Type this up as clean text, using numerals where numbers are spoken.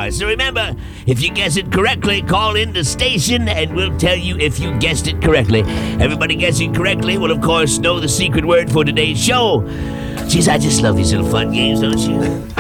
are. So remember, if you guess it correctly, call in the station and we'll tell you if you guessed it correctly. Everybody guessing correctly will, of course, know the secret word for today's show. Jeez, I just love these little fun games, don't you?